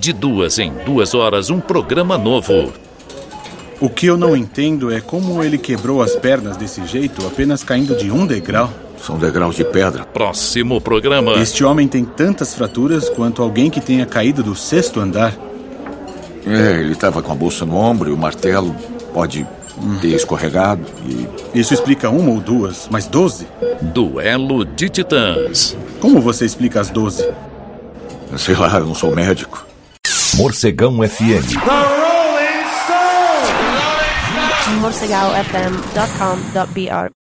De 2 em 2 horas, um programa novo. O que eu não entendo é como ele quebrou as pernas desse jeito, apenas caindo de um degrau. São degraus de pedra. Próximo programa. Este homem tem tantas fraturas quanto alguém que tenha caído do 6º andar. Ele estava com a bolsa no ombro e o martelo pode ter escorregado e... Isso explica uma ou duas, mas 12? Duelo de Titãs. Como você explica as 12? Sei lá, eu não sou médico. Morcegão FM. morcegaufm.com.br